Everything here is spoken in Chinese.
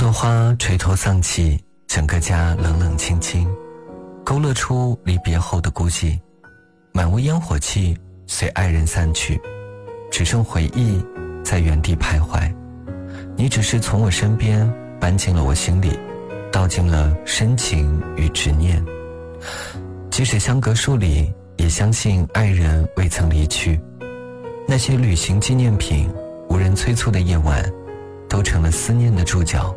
朵花垂头丧气，整个家冷冷清清，勾勒出离别后的孤寂。满屋烟火气随爱人散去，只剩回忆在原地徘徊。你只是从我身边搬进了我心里，道尽了深情与执念。即使相隔数里，也相信爱人未曾离去。那些旅行纪念品，无人催促的夜晚，都成了思念的注脚。